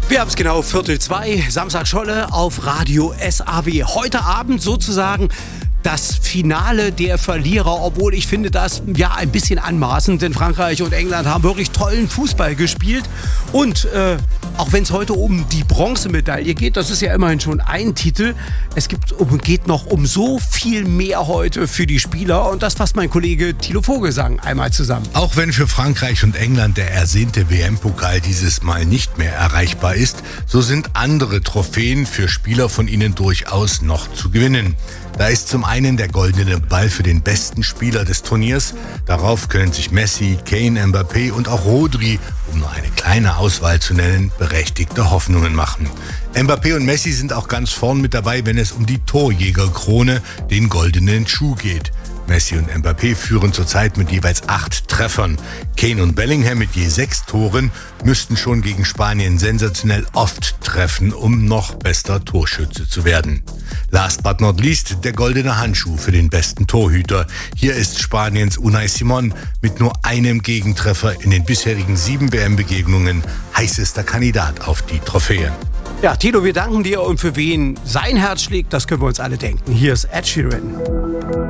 Wir haben es genau 1:45, Samstag Scholle auf Radio SAW. Heute Abend sozusagen das Finale der Verlierer, obwohl ich finde das ja ein bisschen anmaßend, denn Frankreich und England haben wirklich tollen Fußball gespielt. Und auch wenn es heute um die Bronzemedaille geht, das ist ja immerhin schon ein Titel, geht noch um so viel mehr heute für die Spieler und das fasst mein Kollege Thilo Vogelsang einmal zusammen. Auch wenn für Frankreich und England der ersehnte WM-Pokal dieses Mal nicht mehr erreichbar ist, so sind andere Trophäen für Spieler von ihnen durchaus noch zu gewinnen. Da ist zum einen der goldene Ball für den besten Spieler des Turniers. Darauf können sich Messi, Kane, Mbappé und auch Rodri, um nur eine kleine Auswahl zu nennen, berechtigte Hoffnungen machen. Mbappé und Messi sind auch ganz vorn mit dabei, wenn es um die Torjägerkrone, den goldenen Schuh geht. Messi und Mbappé führen zurzeit mit jeweils 8 Treffern. Kane und Bellingham mit je 6 Toren müssten schon gegen Spanien sensationell oft treffen, um noch bester Torschütze zu werden. Last but not least der goldene Handschuh für den besten Torhüter. Hier ist Spaniens Unai Simón mit nur einem Gegentreffer in den bisherigen 7 WM-Begegnungen heißester Kandidat auf die Trophäe. Ja, Tilo, wir danken dir und für wen sein Herz schlägt, das können wir uns alle denken. Hier ist Ed Sheeran.